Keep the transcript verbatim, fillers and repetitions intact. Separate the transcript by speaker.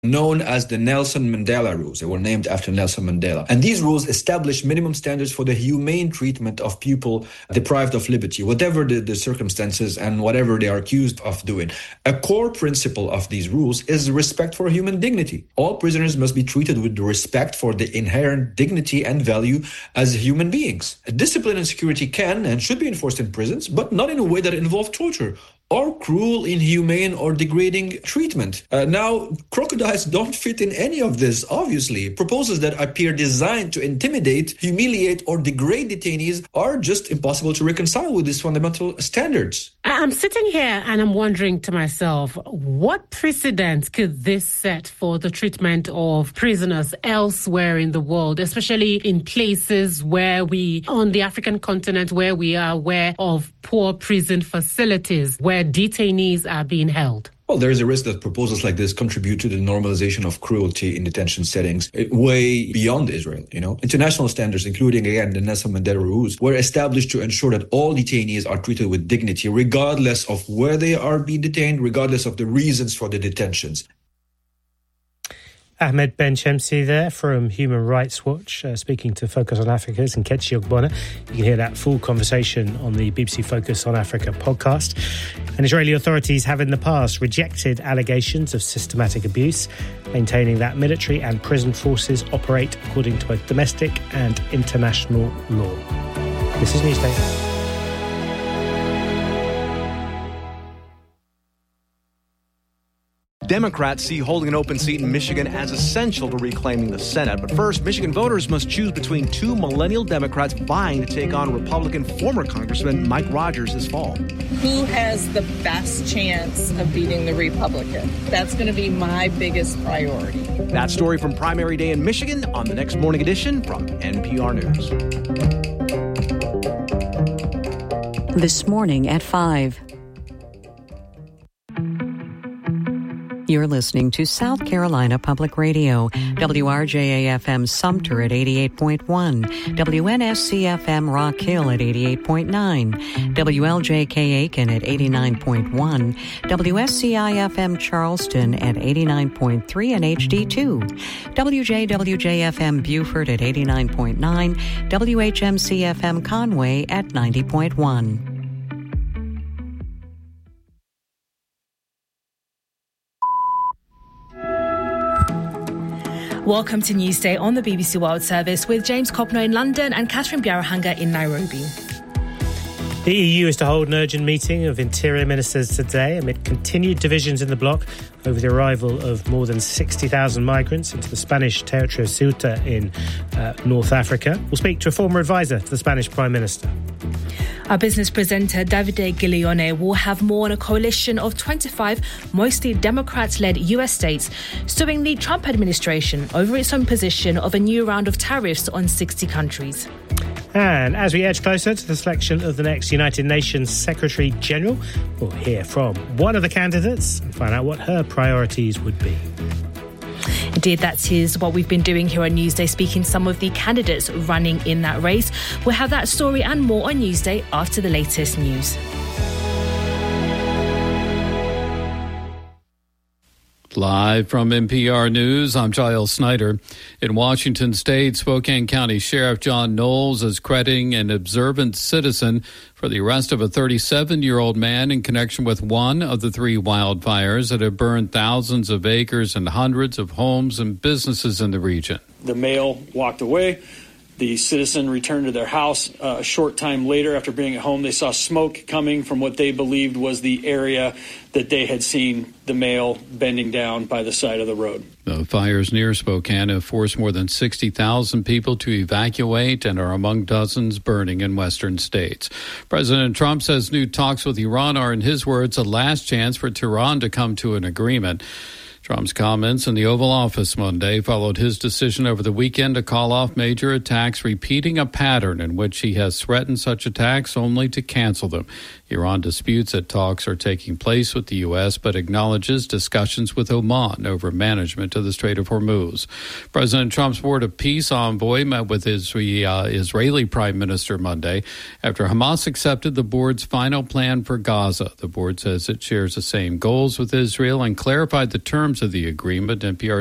Speaker 1: known as the Nelson Mandela Rules. They were named after Nelson Mandela. And these rules establish minimum standards for the humane treatment of people deprived of liberty, whatever the, the circumstances and whatever they are accused of doing. A core principle of these rules is respect for human dignity. All prisoners must be treated with respect for the inherent dignity and value as human beings. Discipline and security can and should be enforced in prisons, but not in a way that involves torture or cruel, inhumane, or degrading treatment. Uh, now, crocodiles don't fit in any of this, obviously. Proposals that appear designed to intimidate, humiliate, or degrade detainees are just impossible to reconcile with these fundamental standards.
Speaker 2: I'm sitting here and I'm wondering to myself, what precedent could this set for the treatment of prisoners elsewhere in the world, especially in places where we, on the African continent, where we are aware of poor prison facilities, where detainees are being held?
Speaker 1: Well, there is a risk that proposals like this contribute to the normalization of cruelty in detention settings way beyond Israel. You know, international standards, including, again, the Nelson Mandela Rules, were established to ensure that all detainees are treated with dignity, regardless of where they are being detained, regardless of the reasons for the detentions.
Speaker 3: Ahmed Ben-Shamsi there from Human Rights Watch, uh, speaking to Focus on Africa's and Ketchi Ogbonna. You can hear that full conversation on the B B C Focus on Africa podcast. And Israeli authorities have in the past rejected allegations of systematic abuse, maintaining that military and prison forces operate according to both domestic and international law. This is Newsday.
Speaker 4: Democrats see holding an open seat in Michigan as essential to reclaiming the Senate. But first, Michigan voters must choose between two millennial Democrats vying to take on Republican former Congressman Mike Rogers this fall.
Speaker 5: Who has the best chance of beating the Republican? That's going to be my biggest priority.
Speaker 4: That story from primary day in Michigan on the next morning edition from N P R News.
Speaker 6: This morning at five. You're listening to South Carolina Public Radio, W R J A F M Sumter at eighty-eight point one, W N S C F M Rock Hill at eighty-eight point nine, W L J K Aiken at eighty-nine point one, W S C I F M Charleston at eighty-nine point three and H D two, W J W J F M Beaufort at eighty-nine point nine, W H M C F M Conway at ninety point one.
Speaker 7: Welcome to Newsday on the B B C World Service with James Copno in London and Catherine Biarahanga in Nairobi.
Speaker 3: The E U is to hold an urgent meeting of interior ministers today amid continued divisions in the bloc over the arrival of more than sixty thousand migrants into the Spanish territory of Ceuta in uh, North Africa. We'll speak to a former advisor to the Spanish Prime Minister.
Speaker 7: Our business presenter Davide Giglione will have more on a coalition of twenty-five mostly Democrat-led U S states suing the Trump administration over its own position of a new round of tariffs on sixty countries.
Speaker 3: And as we edge closer to the selection of the next United Nations Secretary General, we'll hear from one of the candidates and find out what her priorities would be.
Speaker 7: Indeed, that is what we've been doing here on Newsday, speaking to some of the candidates running in that race. We'll have that story and more on Newsday after the latest news.
Speaker 8: Live from N P R News, I'm Giles Snyder. In Washington State, Spokane County Sheriff John Knowles is crediting an observant citizen for the arrest of a thirty-seven-year-old man in connection with one of the three wildfires that have burned thousands of acres and hundreds of homes and businesses in the region.
Speaker 9: The male walked away. The citizen returned to their house uh, a short time later. After being at home, they saw smoke coming from what they believed was the area that they had seen the male bending down by the side of the road.
Speaker 8: The fires near Spokane have forced more than sixty thousand people to evacuate and are among dozens burning in western states. President Trump says new talks with Iran are, in his words, a last chance for Tehran to come to an agreement. Trump's comments in the Oval Office Monday followed his decision over the weekend to call off major attacks, repeating a pattern in which he has threatened such attacks only to cancel them. Iran disputes that talks are taking place with the U S, but acknowledges discussions with Oman over management of the Strait of Hormuz. President Trump's Board of Peace envoy met with his uh, Israeli Prime Minister Monday after Hamas accepted the board's final plan for Gaza. The board says it shares the same goals with Israel and clarified the terms of the agreement. N P R